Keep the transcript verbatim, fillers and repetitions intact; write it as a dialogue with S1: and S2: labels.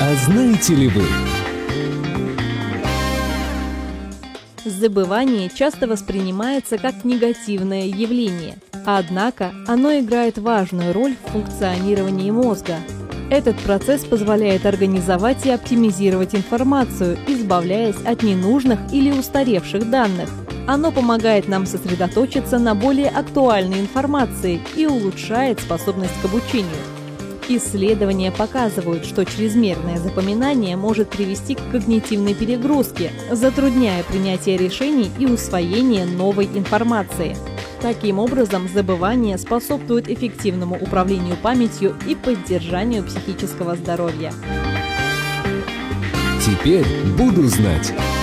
S1: А знаете ли вы?
S2: Забывание часто воспринимается как негативное явление, однако оно играет важную роль в функционировании мозга. Этот процесс позволяет организовать и оптимизировать информацию, избавляясь от ненужных или устаревших данных. Оно помогает нам сосредоточиться на более актуальной информации и улучшает способность к обучению. Исследования показывают, что чрезмерное запоминание может привести к когнитивной перегрузке, затрудняя принятие решений и усвоение новой информации. Таким образом, забывание способствует эффективному управлению памятью и поддержанию психического здоровья.
S1: Теперь буду знать.